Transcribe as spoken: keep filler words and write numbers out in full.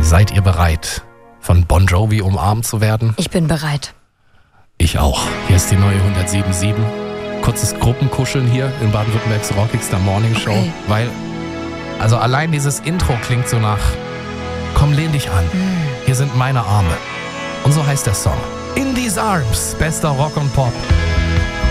Seid ihr bereit, von Bon Jovi umarmt zu werden? Ich bin bereit. Ich auch. Hier ist die neue hundertsieben Komma sieben. Kurzes Gruppenkuscheln hier in Baden-Württembergs Rockigster Morning Show. Okay. Weil, also allein dieses Intro klingt so nach, komm, lehn dich an. Hier sind meine Arme. Und so heißt der Song. In These Arms, bester Rock und Pop.